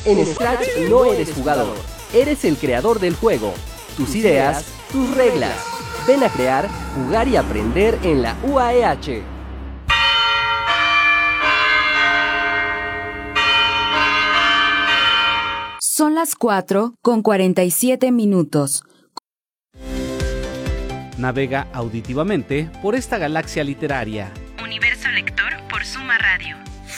En Scratch no eres jugador, eres el creador del juego. Tus ideas, tus reglas. Ven a crear, jugar y aprender en la UAEH. Son las 4:47. Navega auditivamente por esta galaxia literaria. Universo Lector por Suma Radio.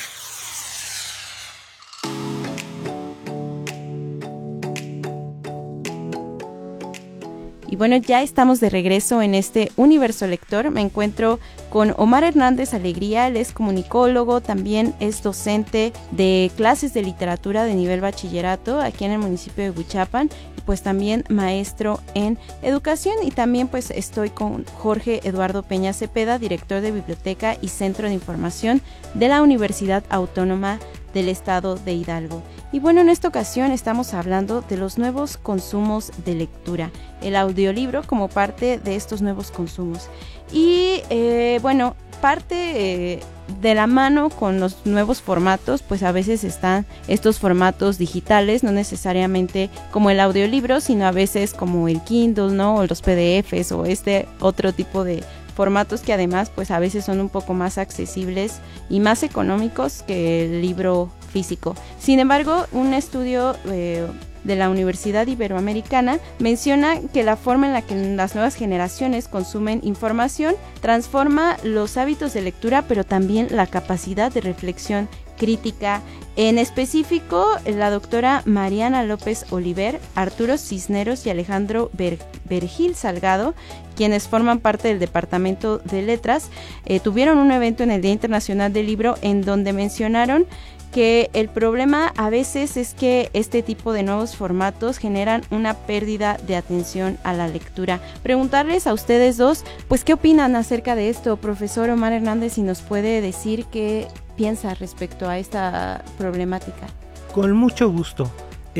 Y bueno, ya estamos de regreso en este Universo Lector. Me encuentro con Omar Hernández Alegría, él es comunicólogo, también es docente de clases de literatura de nivel bachillerato aquí en el municipio de Huichapan, y pues también maestro en educación, y también pues estoy con Jorge Eduardo Peña Cepeda, director de Biblioteca y Centro de Información de la Universidad Autónoma del Estado de Hidalgo. Y bueno, en esta ocasión estamos hablando de los nuevos consumos de lectura, el audiolibro como parte de estos nuevos consumos. Y bueno, parte de la mano con los nuevos formatos, pues a veces están estos formatos digitales, no necesariamente como el audiolibro, sino a veces como el Kindle, ¿no? O los PDFs o este otro tipo de formatos que además pues a veces son un poco más accesibles y más económicos que el libro físico. Sin embargo, un estudio de la Universidad Iberoamericana menciona que la forma en la que las nuevas generaciones consumen información transforma los hábitos de lectura, pero también la capacidad de reflexión crítica. En específico, la doctora Mariana López Oliver, Arturo Cisneros y Alejandro Vergil Salgado, quienes forman parte del Departamento de Letras, tuvieron un evento en el Día Internacional del Libro en donde mencionaron que el problema a veces es que este tipo de nuevos formatos generan una pérdida de atención a la lectura. Preguntarles a ustedes dos, pues, ¿qué opinan acerca de esto? Profesor Omar Hernández, si nos puede decir qué piensa respecto a esta problemática. Con mucho gusto.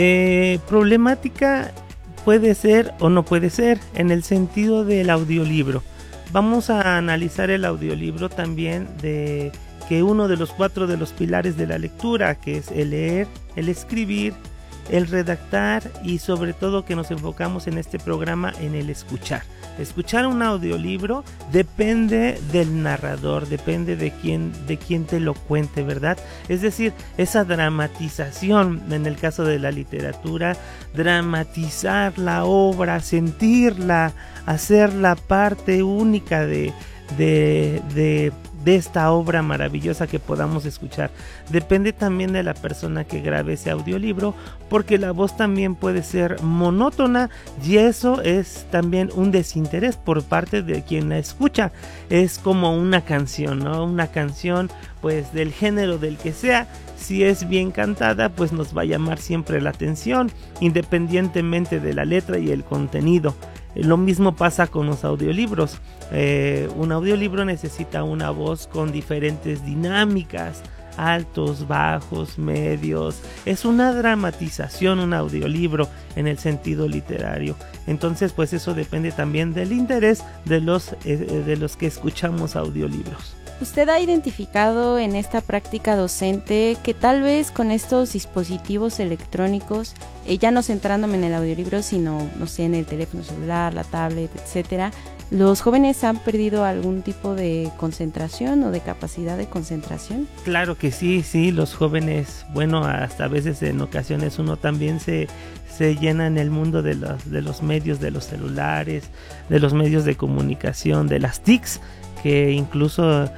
Problemática puede ser o no puede ser en el sentido del audiolibro. Vamos a analizar el audiolibro también de que uno de los 4 de los pilares de la lectura, que es el leer, el escribir, el redactar y sobre todo que nos enfocamos en este programa en el escuchar. Escuchar un audiolibro depende del narrador, depende de quién te lo cuente, ¿verdad? Es decir, esa dramatización, en el caso de la literatura, dramatizar la obra, sentirla, hacerla parte única de esta obra maravillosa que podamos escuchar. Depende también de la persona que grabe ese audiolibro, porque la voz también puede ser monótona y eso es también un desinterés por parte de quien la escucha. Es como una canción, ¿no? Una canción pues del género del que sea. Si es bien cantada, pues nos va a llamar siempre la atención, independientemente de la letra y el contenido. Lo mismo pasa con los audiolibros. Un audiolibro necesita una voz con diferentes dinámicas, altos, bajos, medios. Es una dramatización, un audiolibro en el sentido literario. Entonces, pues eso depende también del interés de los que escuchamos audiolibros. ¿Usted ha identificado en esta práctica docente que tal vez con estos dispositivos electrónicos, ya no centrándome en el audiolibro, sino, no sé, en el teléfono celular, la tablet, etcétera, los jóvenes han perdido algún tipo de concentración o de capacidad de concentración? Claro que sí, los jóvenes, bueno, hasta a veces en ocasiones uno también se llena en el mundo de los medios, de los celulares, de los medios de comunicación, de las TICs, que incluso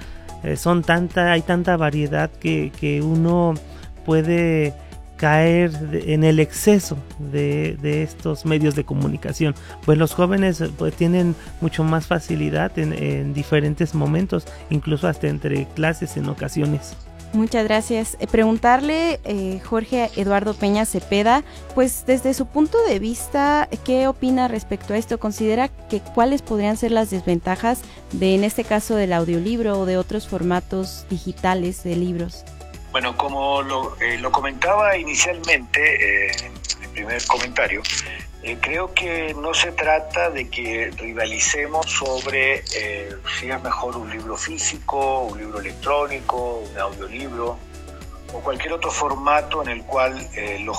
hay tanta variedad que uno puede caer en el exceso de estos medios de comunicación. Pues los jóvenes pues tienen mucho más facilidad en diferentes momentos, incluso hasta entre clases en ocasiones. Muchas gracias. Preguntarle, Jorge Eduardo Peña Cepeda, pues desde su punto de vista, ¿qué opina respecto a esto? ¿Considera que cuáles podrían ser las desventajas en este caso del audiolibro o de otros formatos digitales de libros? Bueno, como lo comentaba inicialmente en el primer comentario, creo que no se trata de que rivalicemos sobre si es mejor un libro físico, un libro electrónico, un audiolibro o cualquier otro formato en el cual los